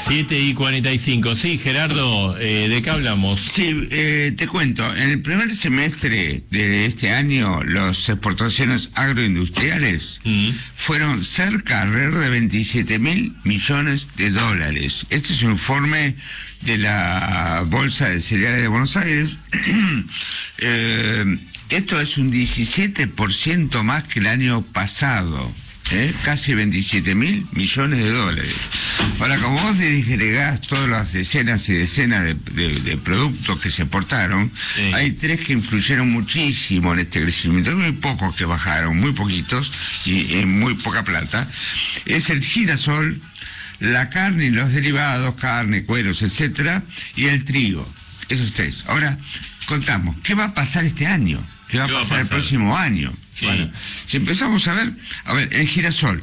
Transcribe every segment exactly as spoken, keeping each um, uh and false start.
siete y cuarenta y cinco. Sí, Gerardo, eh, ¿de qué hablamos? Sí, eh, te cuento. En el primer semestre de este año, las exportaciones agroindustriales mm. fueron cerca alrededor de veintisiete mil millones de dólares. Este es un informe de la Bolsa de Cereales de Buenos Aires. eh, esto es un diecisiete por ciento más que el año pasado. ¿Eh? Casi veintisiete mil millones de dólares. Ahora, como vos disgregás todas las decenas y decenas de, de, de productos que se exportaron, sí. hay tres que influyeron muchísimo en este crecimiento. Hay muy pocos que bajaron, muy poquitos, y en muy poca plata. Es el girasol, la carne y los derivados, carne, cueros, etcétera, y el trigo. Esos tres. Ahora, contamos, ¿qué va a pasar este año? ¿Qué va a pasar, va a pasar el próximo año? Sí. Bueno, si empezamos a ver, a ver, el girasol,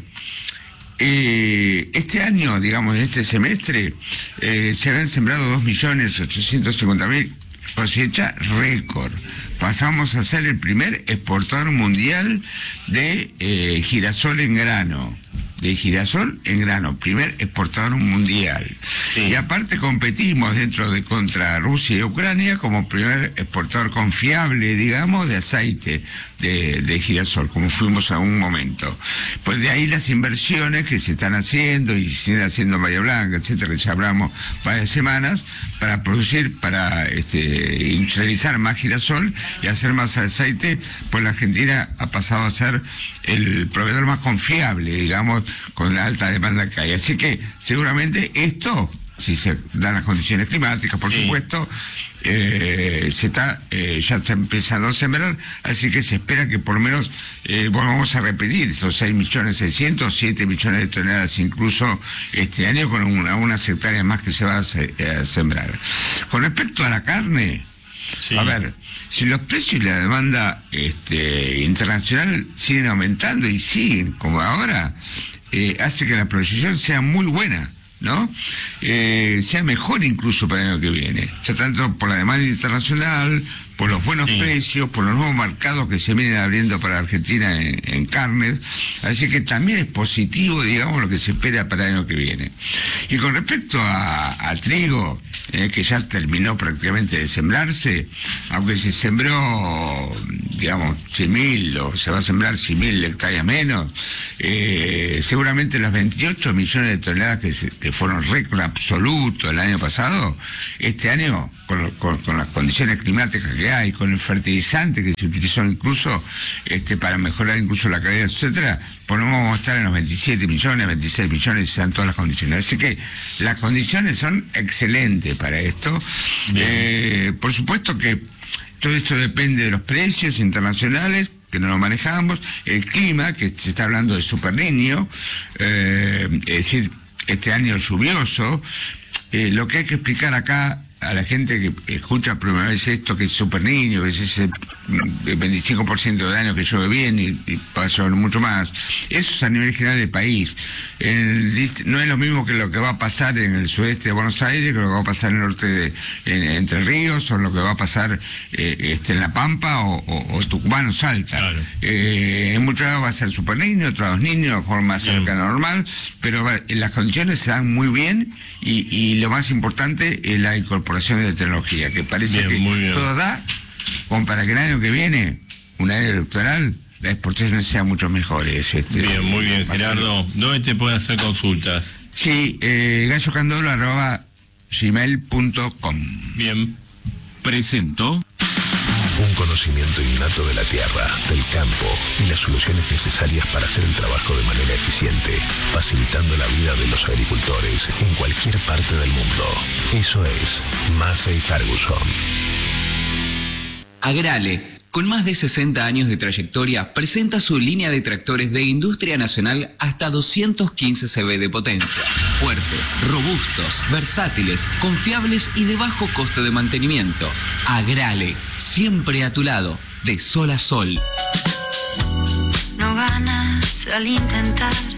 eh, este año, digamos, este semestre, eh, se habían sembrado dos millones ochocientos cincuenta mil cosecha récord. Pasamos a ser el primer exportador mundial de eh, girasol en grano. De girasol en grano, primer exportador mundial. Sí. Y aparte competimos dentro de contra Rusia y Ucrania como primer exportador confiable, digamos, de aceite de, de girasol, como fuimos a un momento. Pues de ahí las inversiones que se están haciendo y se siguen haciendo en Bahía Blanca, etcétera, que ya hablamos varias semanas, para producir, para este, industrializar más girasol y hacer más aceite, pues la Argentina ha pasado a ser el proveedor más confiable, digamos, con la alta demanda que hay. Así que seguramente esto, si se dan las condiciones climáticas, por sí. supuesto, eh, se está eh, ya está empezando a sembrar, así que se espera que por lo menos eh, volvamos a repetir esos seis millones seiscientos, siete millones de toneladas incluso este año, con una, unas hectáreas más que se va a, se, a sembrar. Con respecto a la carne, sí. a ver, si los precios y la demanda este, internacional siguen aumentando y siguen como ahora, eh, hace que la proyección sea muy buena, ¿no? Eh, sea mejor incluso para el año que viene, ya tanto por la demanda internacional, por los buenos sí. precios, por los nuevos mercados que se vienen abriendo para Argentina en, en carnes, así que también es positivo, digamos, lo que se espera para el año que viene. Y con respecto a, a trigo, eh, que ya terminó prácticamente de sembrarse, aunque se sembró, digamos, cien mil, o se va a sembrar cien mil hectáreas menos, eh, seguramente los veintiocho millones de toneladas que, se, que fueron récord absoluto el año pasado, este año, con, con, con las condiciones climáticas que hay, con el fertilizante que se utilizó incluso este para mejorar incluso la calidad, etcétera, pues no vamos a estar en los veintisiete millones, veintiséis millones, sean todas las condiciones. Así que las condiciones son excelentes para esto. Eh, por supuesto que todo esto depende de los precios internacionales, que no lo manejamos, el clima, que se está hablando de Super Niño, eh, es decir, este año lluvioso. Eh, lo que hay que explicar acá a la gente que escucha por primera vez esto, que es Super Niño, que es ese veinticinco por ciento de años que llueve bien y, y pasa mucho más, eso es a nivel general del país. El, no es lo mismo que lo que va a pasar en el sudeste de Buenos Aires, que lo que va a pasar en el norte de en, Entre Ríos, o lo que va a pasar eh, este, en La Pampa o, o, o Tucumán o Salta. Claro. Eh, en muchos lados va a ser Super Niño, otros dos niños, mejor más cerca de normal, pero va, las condiciones se dan muy bien y, y lo más importante es la incorporación de tecnología, que parece bien, que todo da como para que el año que viene, un año electoral, las exportaciones sean mucho mejores. Este, bien, muy bien, Gerardo. ¿Dónde te pueden hacer consultas? Sí, eh, gallocandolo arroba gmail punto com. Bien. Presento un conocimiento innato de la tierra, del campo y las soluciones necesarias para hacer el trabajo de manera eficiente, facilitando la vida de los agricultores en cualquier parte del mundo. Eso es Massey Ferguson. Agrale, con más de sesenta años de trayectoria, presenta su línea de tractores de industria nacional hasta doscientos quince caballos de potencia. Fuertes, robustos, versátiles, confiables y de bajo costo de mantenimiento. Agrale, siempre a tu lado, de sol a sol. No ganas al intentar